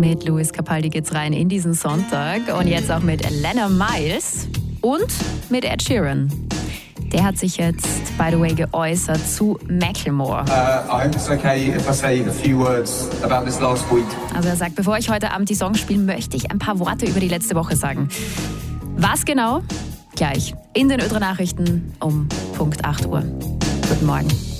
Mit Lewis Capaldi geht's rein in diesen Sonntag und jetzt auch mit Elena Miles und mit Ed Sheeran. Der hat sich jetzt, by the way, geäußert zu Macklemore. I hope it's okay if I say a few words about this last week. Also er sagt, bevor ich heute Abend die Songs spiele, möchte ich ein paar Worte über die letzte Woche sagen. Was genau? Gleich in den Ö3 Nachrichten um Punkt 8 Uhr. Guten Morgen.